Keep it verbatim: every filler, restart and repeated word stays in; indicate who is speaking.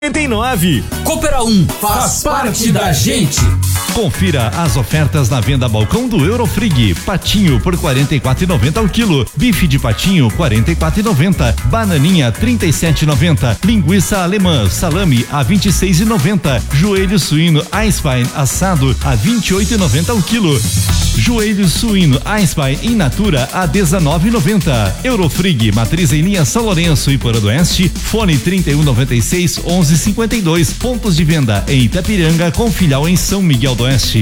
Speaker 1: oitenta e nove.
Speaker 2: Coopera um, faz parte da gente.
Speaker 3: Confira as ofertas na venda balcão do Eurofrig. Patinho por quarenta e quatro e noventa o quilo. Bife de patinho quarenta e quatro e noventa. Bananinha trinta e sete e noventa. Linguiça alemã salame a vinte e seis e noventa. Joelho suíno Eisbein assado a vinte e oito e noventa o quilo. Joelho suíno Eisbein in natura a dezenove e noventa. Eurofrig, matriz em linha São Lourenço e Porã do Oeste. Fone trinta e um noventa e seis onze cinquenta e dois. Pontos de venda em Itapiranga com filial em São Miguel do Oeste.